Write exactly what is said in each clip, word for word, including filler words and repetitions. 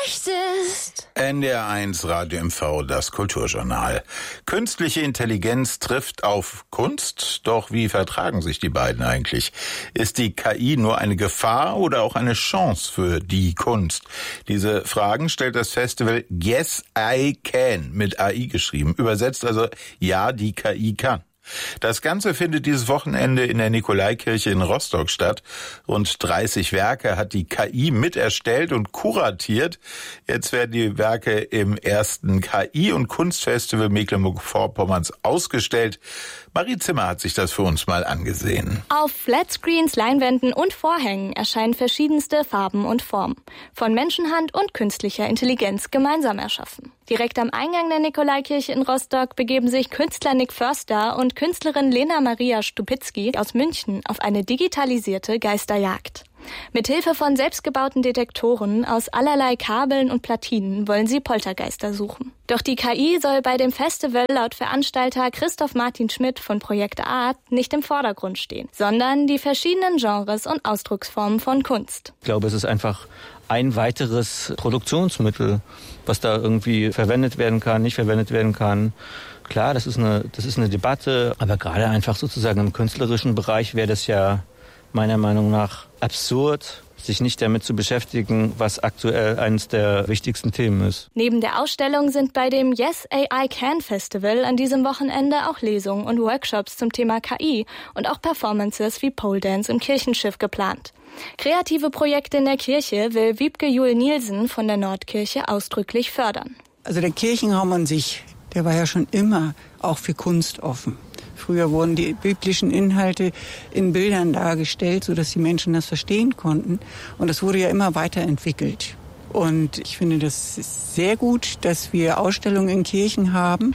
möchtest. N D R eins Radio M V, das Kulturjournal. Künstliche Intelligenz trifft auf Kunst, doch wie vertragen sich die beiden eigentlich? Ist die K I nur eine Gefahr oder auch eine Chance für die Kunst? Diese Fragen stellt das Festival Yes, I Can, mit A I geschrieben, übersetzt also Ja, die K I kann. Das Ganze findet dieses Wochenende in der Nikolaikirche in Rostock statt. Rund dreißig Werke hat die K I mit erstellt und kuratiert. Jetzt werden die Werke im ersten K I- und Kunstfestival Mecklenburg-Vorpommerns ausgestellt. Marie Zimmer hat sich das für uns mal angesehen. Auf Flatscreens, Leinwänden und Vorhängen erscheinen verschiedenste Farben und Formen. Von Menschenhand und künstlicher Intelligenz gemeinsam erschaffen. Direkt am Eingang der Nikolaikirche in Rostock begeben sich Künstler Nick Förster und Künstlerin Lena Maria Stupitzky aus München auf eine digitalisierte Geisterjagd. Mithilfe von selbstgebauten Detektoren aus allerlei Kabeln und Platinen wollen sie Poltergeister suchen. Doch die K I soll bei dem Festival laut Veranstalter Christoph Martin Schmidt von Projekt Art nicht im Vordergrund stehen, sondern die verschiedenen Genres und Ausdrucksformen von Kunst. Ich glaube, es ist einfach ein weiteres Produktionsmittel, was da irgendwie verwendet werden kann, nicht verwendet werden kann. Klar, das ist eine, das ist eine Debatte, aber gerade einfach sozusagen im künstlerischen Bereich wäre das ja meiner Meinung nach absurd, sich nicht damit zu beschäftigen, was aktuell eines der wichtigsten Themen ist. Neben der Ausstellung sind bei dem Yes, A I Can Festival an diesem Wochenende auch Lesungen und Workshops zum Thema K I und auch Performances wie Pole Dance im Kirchenschiff geplant. Kreative Projekte in der Kirche will Wiebke Juhl-Nielsen von der Nordkirche ausdrücklich fördern. Also der Kirchenraum an sich, der war ja schon immer auch für Kunst offen. Früher wurden die biblischen Inhalte in Bildern dargestellt, sodass die Menschen das verstehen konnten. Und das wurde ja immer weiterentwickelt. Und ich finde, das ist sehr gut, dass wir Ausstellungen in Kirchen haben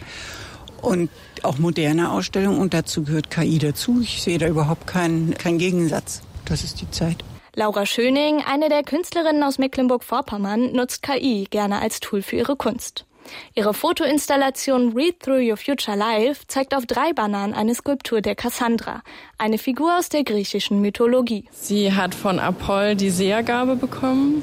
und auch moderne Ausstellungen. Und dazu gehört K I dazu. Ich sehe da überhaupt keinen, keinen Gegensatz. Das ist die Zeit. Laura Schöning, eine der Künstlerinnen aus Mecklenburg-Vorpommern, nutzt K I gerne als Tool für ihre Kunst. Ihre Fotoinstallation Read Through Your Future Life zeigt auf drei Bannern eine Skulptur der Kassandra, eine Figur aus der griechischen Mythologie. Sie hat von Apoll die Sehergabe bekommen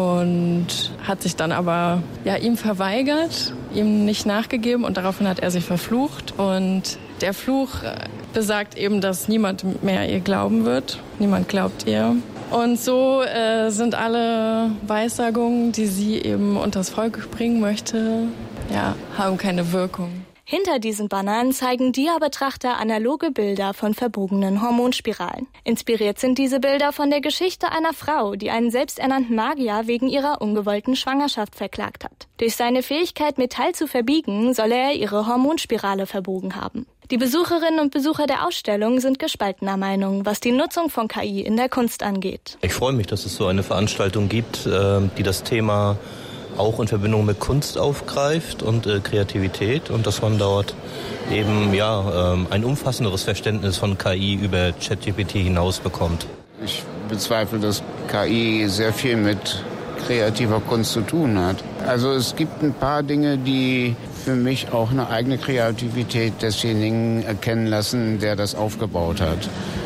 und hat sich dann aber ja, ihm verweigert, ihm nicht nachgegeben und daraufhin hat er sie verflucht. Und der Fluch besagt eben, dass niemand mehr ihr glauben wird. Niemand glaubt ihr. Und so äh, sind alle Weissagungen, die sie eben unters Volk bringen möchte, ja, haben keine Wirkung. Hinter diesen Bannern zeigen Dia-Betrachter analoge Bilder von verbogenen Hormonspiralen. Inspiriert sind diese Bilder von der Geschichte einer Frau, die einen selbsternannten Magier wegen ihrer ungewollten Schwangerschaft verklagt hat. Durch seine Fähigkeit, Metall zu verbiegen, soll er ihre Hormonspirale verbogen haben. Die Besucherinnen und Besucher der Ausstellung sind gespaltener Meinung, was die Nutzung von K I in der Kunst angeht. Ich freue mich, dass es so eine Veranstaltung gibt, die das Thema auch in Verbindung mit Kunst aufgreift und äh, Kreativität und dass man dort eben ja ähm, ein umfassenderes Verständnis von K I über ChatGPT hinaus bekommt. Ich bezweifle, dass K I sehr viel mit kreativer Kunst zu tun hat. Also es gibt ein paar Dinge, die für mich auch eine eigene Kreativität desjenigen erkennen lassen, der das aufgebaut hat.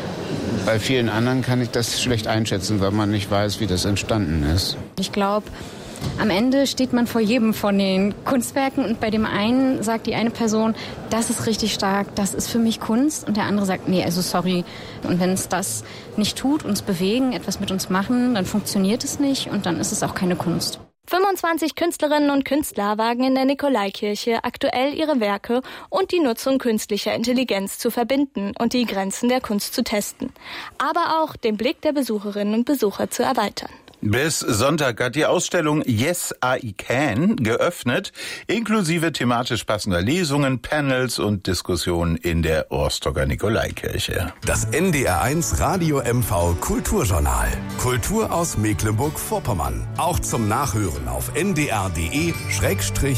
Bei vielen anderen kann ich das schlecht einschätzen, weil man nicht weiß, wie das entstanden ist. Ich glaube, am Ende steht man vor jedem von den Kunstwerken und bei dem einen sagt die eine Person, das ist richtig stark, das ist für mich Kunst und der andere sagt, nee, also sorry. Und wenn es das nicht tut, uns bewegen, etwas mit uns machen, dann funktioniert es nicht und dann ist es auch keine Kunst. fünfundzwanzig Künstlerinnen und Künstler wagen in der Nikolaikirche aktuell ihre Werke und die Nutzung künstlicher Intelligenz zu verbinden und die Grenzen der Kunst zu testen, aber auch den Blick der Besucherinnen und Besucher zu erweitern. Bis Sonntag hat die Ausstellung Yes, I Can geöffnet, inklusive thematisch passender Lesungen, Panels und Diskussionen in der Rostocker Nikolaikirche. Das N D R eins Radio M V Kulturjournal. Kultur aus Mecklenburg-Vorpommern. Auch zum Nachhören auf n d r punkt d e